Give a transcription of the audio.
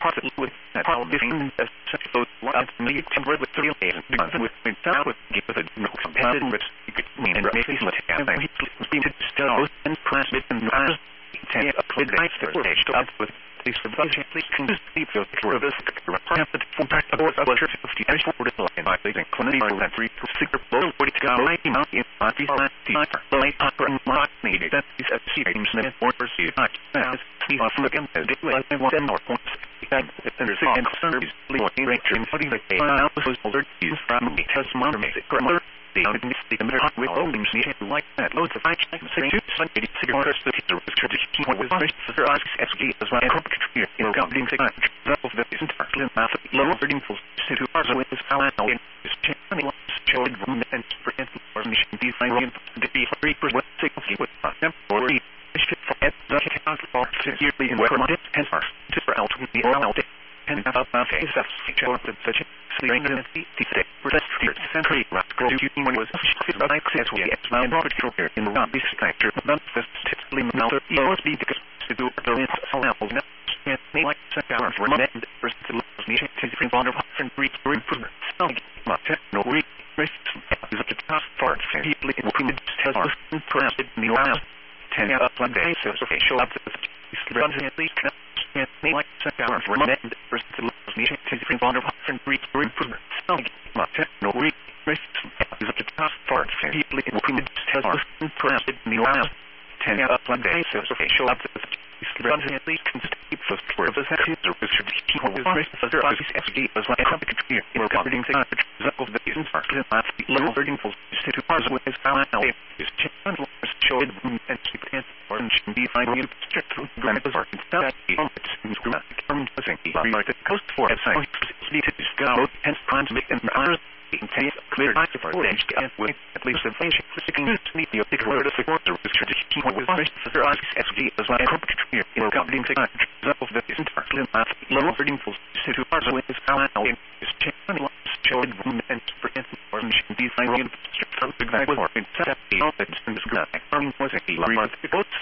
profit with that television as such those lots of need to live with 3 days and with out with give a no competitive risk you could mean and make these material and he's being to still and press it and rise take a clear nice to stage to up with these survivors please can see feel for this rapid full back aboard of 50 and for the line by the clinic or that 3 to 6 below 40 to go right in the party last the late upper and not needed that is a series and or pursue not as see off again as it was and one more points and understand service looking right in putting the out was older is from the test monitor makes it grammar the hot with holding see like that loads of facts say to somebody cigarettes the teacher was tradition was for us SG as well computer in accounting technology of the internal math low reading for 2 hours with this how in this channel showed room and for information define the 3% safety with temporary for yearly in where my and to for out to the oral and about face of short such sleeping in the century grow shooting when was access we get my robert here in the this structure Memphis typically melted be to do the list all apples and like hours for men versus the different bond of and reach for improvement no reach is at the top part people in test perhaps in the last 10 up one day so show up runs at least and like hours for men versus the different bond of and reach for improvement no reach is at the top part people in test perhaps in the last 10 up one day so show up runs at least for the section SG as well as computer in covering example of the business low burden for 2 hours with his power is channel showed and orange be finding structural grammars are that the coast for needed to go and transmit and clear for orange and with at least the function need the word of the quarter with tradition with SG as well as computer in covering example of the business low burden for 2 hours with his power is channel showed and orange be finding structural grammars are